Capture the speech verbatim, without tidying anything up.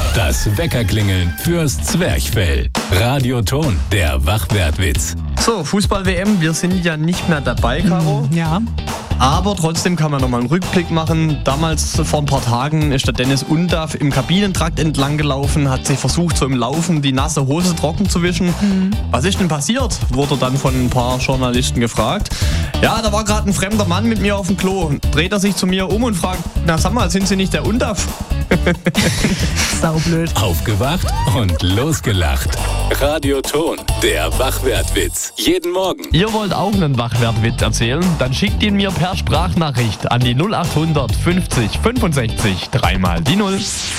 Das Weckerklingeln fürs Zwerchfell. Radioton, der Wachwertwitz. So, Fußball-W M, wir sind ja nicht mehr dabei, Caro. Ja. Aber trotzdem kann man nochmal einen Rückblick machen. Damals, vor ein paar Tagen, ist der Dennis Undaff im Kabinentrakt entlang gelaufen, hat sich versucht, so im Laufen die nasse Hose trocken zu wischen. Mhm. Was ist denn passiert? Wurde dann von ein paar Journalisten gefragt. Ja, da war gerade ein fremder Mann mit mir auf dem Klo. Dreht er sich zu mir um und fragt, na sag mal, sind Sie nicht der Undaff? Saublöd. Aufgewacht und losgelacht. Radioton, der Wachwertwitz. Jeden Morgen. Ihr wollt auch einen Wachwertwitz erzählen? Dann schickt ihn mir per Sprachnachricht an die null acht hundert fünfzig fünfundsechzig dreimal die null.